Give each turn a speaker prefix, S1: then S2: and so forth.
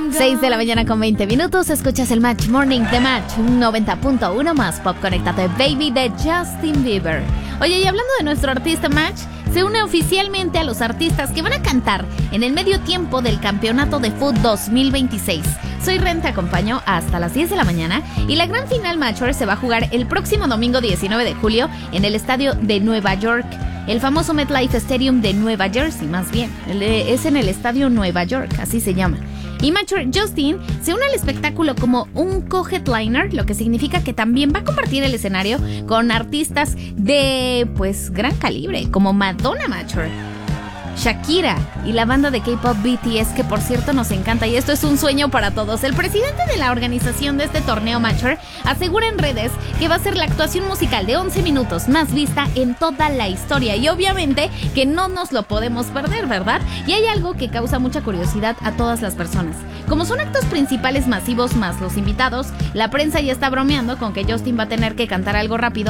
S1: 6 de la mañana con 20 minutos. Escuchas el Match Morning de Match 90.1 más Pop Conectate Baby de Justin Bieber. Oye, y hablando de nuestro artista Match, se une oficialmente a los artistas que van a cantar en el medio tiempo del Campeonato de Fútbol 2026. Soy Ren, te acompaño hasta las 10 de la mañana y la gran final Matcher se va a jugar el próximo domingo 19 de julio en el estadio de Nueva York. El famoso MetLife Stadium de Nueva Jersey, más bien. Es en el estadio Nueva York, así se llama. Y Matcher Justin se une al espectáculo como un co-headliner, lo que significa que también va a compartir el escenario con artistas de, pues, gran calibre, como Madonna Matcher, Shakira y la banda de K-pop BTS, que por cierto nos encanta y esto es un sueño para todos. El presidente de la organización de este torneo Matcher asegura en redes que va a ser la actuación musical de 11 minutos más vista en toda la historia y obviamente que no nos lo podemos perder, ¿verdad? Y hay algo que causa mucha curiosidad a todas las personas. Como son actos principales masivos más los invitados, la prensa ya está bromeando con que Justin va a tener que cantar algo rápido